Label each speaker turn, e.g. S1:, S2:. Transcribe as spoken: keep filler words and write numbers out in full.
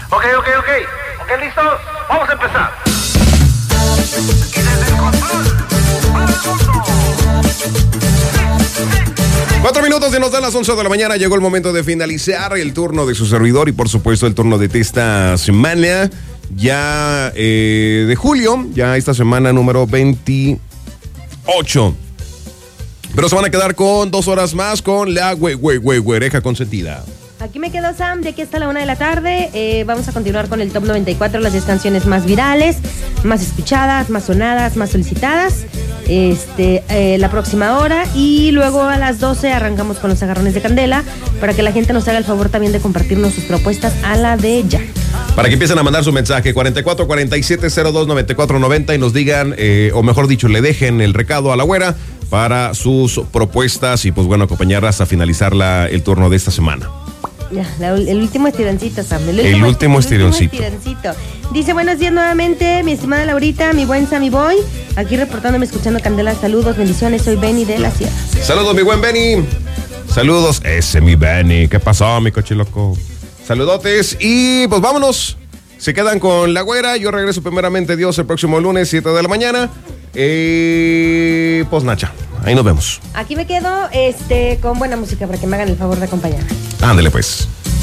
S1: Ok, ok, ok. Ok, listos. Vamos a empezar. Y desde el control, para el mundo.
S2: Cuatro minutos y nos dan las once de la mañana. Llegó el momento de finalizar el turno de su servidor y por supuesto el turno de esta semana. Ya eh, de julio, ya esta semana número veintiocho. Pero se van a quedar con dos horas más con la güey, güey, güey, güereja consentida.
S3: Aquí me quedo, Sam, de aquí hasta la una de la tarde. Eh, vamos a continuar con el Top noventa y cuatro, las diez canciones más virales, más escuchadas, más sonadas, más solicitadas. Este, eh, la próxima hora. Y luego a las doce arrancamos con los agarrones de candela para que la gente nos haga el favor también de compartirnos sus propuestas a la de ya.
S2: Para que empiecen a mandar su mensaje cuarenta y cuatro cuarenta y siete cero dos noventa y cuatro noventa y nos digan, eh, o mejor dicho, le dejen el recado a la güera para sus propuestas y pues bueno, acompañarlas hasta finalizar la, el turno de esta semana.
S3: Ya, la, el último estironcito, Sam. El último,
S2: el último
S3: el
S2: estironcito.
S3: último estironcito. Dice, buenos días nuevamente, mi estimada Laurita, mi buen Sammy Boy. Aquí reportándome, escuchando Candela. Saludos, bendiciones, soy Benny de la Sierra.
S2: Saludos, mi buen Benny. Saludos, ese mi Benny. ¿Qué pasó, mi cochiloco? Saludotes y pues vámonos. Se quedan con la güera. Yo regreso primeramente Dios el próximo lunes, siete de la mañana. Eh, pues Nacha, ahí nos vemos.
S3: Aquí me quedo este, con buena música para que me hagan el favor de acompañarme.
S2: Ándale pues.